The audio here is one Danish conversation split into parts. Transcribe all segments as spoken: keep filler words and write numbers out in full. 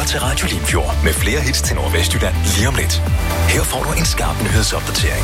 til Radio Limfjord med flere hits til Nordvestjylland lige om lidt. Her får du en skarp nyhedsopdatering.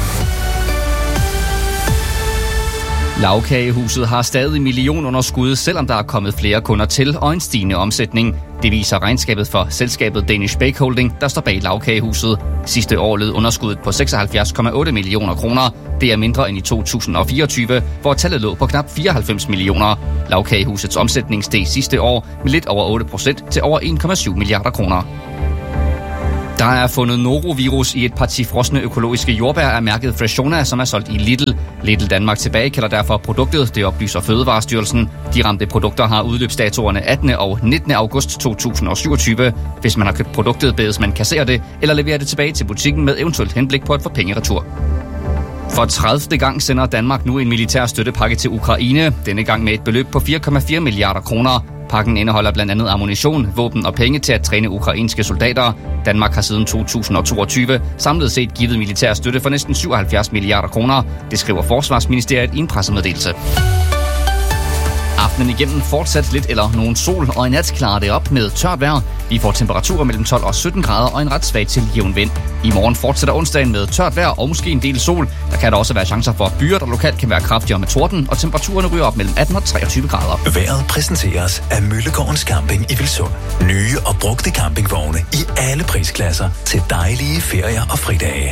Lagkagehuset har stadig millionunderskud, selvom der er kommet flere kunder til og en stigende omsætning. Det viser regnskabet for selskabet Danish Bake Holding, der står bag Lagkagehuset. Sidste år lød underskuddet på seksoghalvfjerds komma otte millioner kroner. Det er mindre end i to tusind og fireogtyve, hvor tallet lå på knap fireoghalvfems millioner. Lagkagehusets omsætning steg sidste år med lidt over otte procent til over en komma syv milliarder kroner. Der er fundet norovirus i et parti frosne økologiske jordbær af mærket Freshona, som er solgt i Lidl. Lidl Danmark tilbagekalder derfor produktet, det oplyser Fødevarestyrelsen. De ramte produkter har udløbsdatoerne attende og nittende august to tusind og syvogtyve. Hvis man har købt produktet, bedes man kassere det eller levere det tilbage til butikken med eventuelt henblik på at få penge retur. For tredivte gang sender Danmark nu en militær støttepakke til Ukraine, denne gang med et beløb på fire komma fire milliarder kroner. Pakken indeholder blandt andet ammunition, våben og penge til at træne ukrainske soldater. Danmark har siden to tusind og toogtyve samlet set givet militær støtte for næsten syvoghalvfjerds milliarder kroner. Det skriver Forsvarsministeriet i en pressemeddelelse. Aftenen igennem fortsat lidt eller nogen sol, og i nat klarer det op med tørt vejr. Vi får temperaturer mellem tolv og sytten grader og en ret svag til jævn vind. I morgen fortsætter onsdagen med tørt vejr og måske en del sol. Der kan der også være chancer for byer, der lokalt kan være kraftigere med torden, og temperaturerne ryger op mellem atten og treogtyve grader. Vejret præsenteres af Møllegårdens Camping i Vilsund. Nye og brugte campingvogne i alle prisklasser til dejlige ferier og fridage.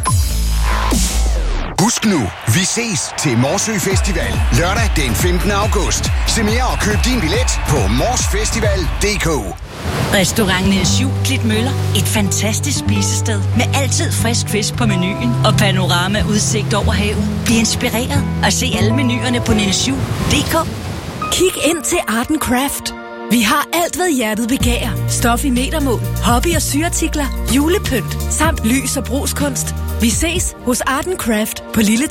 Husk nu, vi ses til Morsø Festival lørdag den femtende august. Se mere og køb din billet på morsfestival punktum d k. Restaurant Niels syv Klitmøller. Et fantastisk spisested med altid frisk fisk på menuen og panorama udsigt over havet. Bliv inspireret og se alle menuerne på niels syv punktum d k. Kig ind til Art and Craft. Vi har alt, hvad hjertet begærer. Stof i metermål, hobby- og syartikler, julepynt, samt lys- og brugskunst. Vi ses hos Art and Craft på Lille